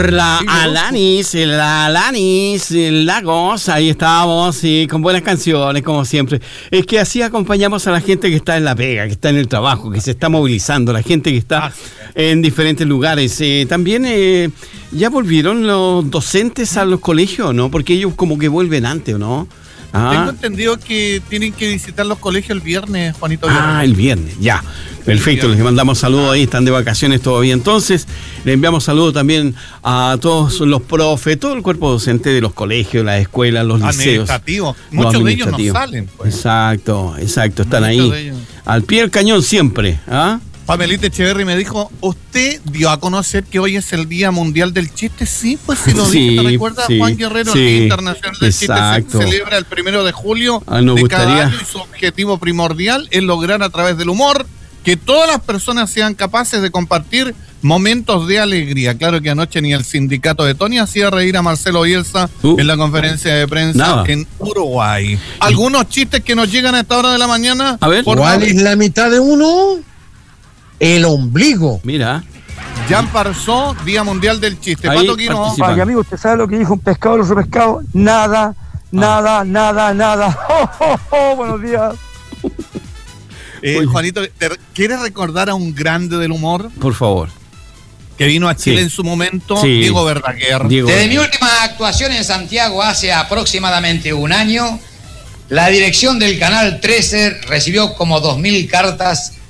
Alanis, Lagos, ahí estábamos, sí, con buenas canciones, como siempre. Es que así acompañamos a la gente que está en la pega, que está en el trabajo, que se está movilizando, la gente que está en diferentes lugares. También ya volvieron los docentes a los colegios, ¿no? Porque ellos como que vuelven antes, ¿no? Tengo entendido que tienen que visitar los colegios el viernes, Juanito. El viernes, ya. Perfecto, les mandamos saludos ahí, están de vacaciones todavía. Entonces, le enviamos saludos también a todos los profes, todo el cuerpo docente de los colegios, las escuelas, los liceos. Muchos de ellos no salen. Pues. Exacto, están ahí. Al pie del cañón siempre. Pamelita Echeverry me dijo, ¿usted dio a conocer que hoy es el Día Mundial del Chiste? Sí, pues sí lo dije, ¿te recuerdas? Juan Guerrero, el Día Internacional del Chiste se celebra el 1 de julio de cada año y su objetivo primordial es lograr a través del humor que todas las personas sean capaces de compartir momentos de alegría. Claro que anoche ni el sindicato de Tony hacía reír a Marcelo Bielsa en la conferencia de prensa en Uruguay. ¿Algunos chistes que nos llegan a esta hora de la mañana? A ver, ¿cuál es la mitad de uno? El ombligo. Mira. Jean Parsó, Día Mundial del Chiste. Pato Quino. Vaya, amigo, ¿usted sabe lo que dijo un pescado al otro pescado? Nada. Buenos días. Juanito, ¿quieres recordar a un grande del humor? Por favor. Que vino a Chile en su momento, Diego Verdaguer. Desde mi última actuación en Santiago hace aproximadamente un año, la dirección del Canal 13 recibió como 2.000 cartas